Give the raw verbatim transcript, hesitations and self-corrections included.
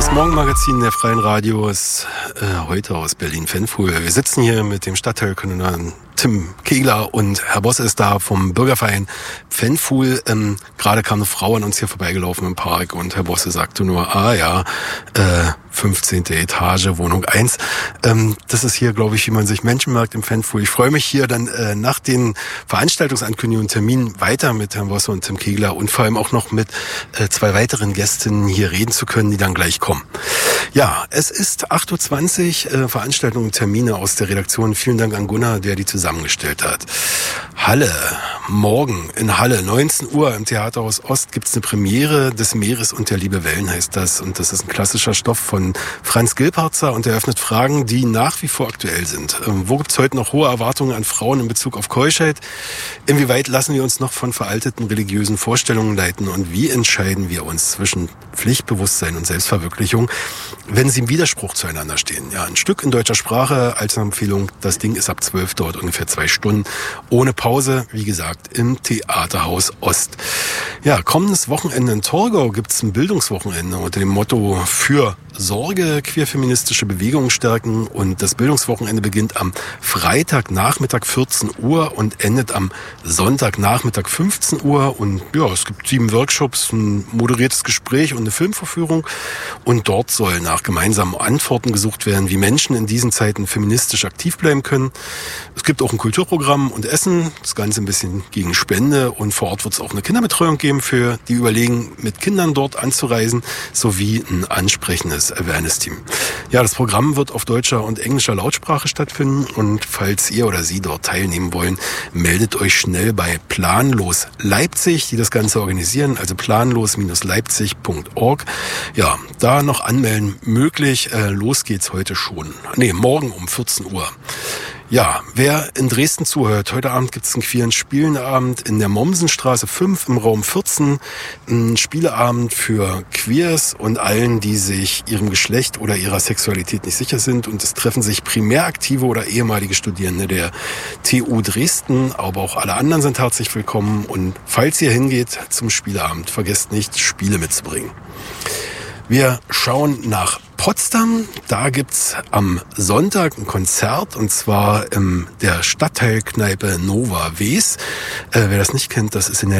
Das Morgenmagazin der Freien Radios, äh, heute aus Berlin-Fanfuhl. Wir sitzen hier mit dem Stadtteilkoordinator Tim Kegler und Herr Bosse ist da vom Bürgerverein Fanfuhl. Ähm, gerade kam eine Frau an uns hier vorbeigelaufen im Park und Herr Bosse sagte nur, ah ja, äh, fünfzehnte Etage, Wohnung eins. Ähm, das ist hier, glaube ich, wie man sich Menschen merkt im Fanfuhl. Ich freue mich hier dann äh, nach den Veranstaltungsankündigungen und Terminen weiter mit Herrn Bosse und Tim Kegler und vor allem auch noch mit äh, zwei weiteren Gästinnen hier reden zu können, die dann gleich kommen. Ja, es ist acht Uhr zwanzig, äh, Veranstaltungen und Termine aus der Redaktion. Vielen Dank an Gunnar, der die zusammengestellt hat. Halle, morgen in Halle, neunzehn Uhr im Theaterhaus Ost gibt's eine Premiere des Meeres und der Liebe Wellen heißt das. Und das ist ein klassischer Stoff von Franz Gilparzer und eröffnet Fragen, die nach wie vor aktuell sind. Ähm, wo gibt's heute noch hohe Erwartungen an Frauen in Bezug auf Keuschheit? Inwieweit lassen wir uns noch von veralteten religiösen Vorstellungen leiten? Und wie entscheiden wir uns zwischen Pflichtbewusstsein und Selbstverwirklichung, wenn sie im Widerspruch zueinander stehen? Ja, ein Stück in deutscher Sprache als Empfehlung. Das Ding ist ab zwölf, dauert ungefähr zwei Stunden. Ohne Pause, wie gesagt, im Theaterhaus Ost. Ja, kommendes Wochenende in Torgau gibt's ein Bildungswochenende unter dem Motto für Sorge, queerfeministische Bewegungen stärken. Und das Bildungswochenende beginnt am Freitagnachmittag vierzehn Uhr und endet am Sonntagnachmittag fünfzehn Uhr. Und ja, es gibt sieben Workshops, ein moderiertes Gespräch und eine Filmvorführung. Und dort soll nach gemeinsamen Antworten gesucht werden, wie Menschen in diesen Zeiten feministisch aktiv bleiben können. Es gibt auch ein Kulturprogramm und Essen, das Ganze ein bisschen gegen Spende. Und vor Ort wird es auch eine Kinderbetreuung geben, für die überlegen, mit Kindern dort anzureisen, sowie ein ansprechendes Awareness-Team. Ja, das Programm wird auf deutscher und englischer Lautsprache stattfinden. Und falls ihr oder Sie dort teilnehmen wollen, meldet euch schnell bei Planlos Leipzig, die das Ganze organisieren, also planlos Leipzig Punkt org. Ja, da noch anmelden möglich. Äh, los geht's heute schon. Nee, morgen um vierzehn Uhr. Ja, wer in Dresden zuhört, heute Abend gibt's einen queeren Spielenabend in der Mommsenstraße fünf im Raum vierzehn. Ein Spieleabend für Queers und allen, die sich ihrem Geschlecht oder ihrer Sexualität nicht sicher sind. Und es treffen sich primär aktive oder ehemalige Studierende der T U Dresden, aber auch alle anderen sind herzlich willkommen. Und falls ihr hingeht zum Spieleabend, vergesst nicht, Spiele mitzubringen. Wir schauen nach Potsdam. Da gibt's am Sonntag ein Konzert und zwar in der Stadtteilkneipe Nova Wes. Äh, wer das nicht kennt, das ist in der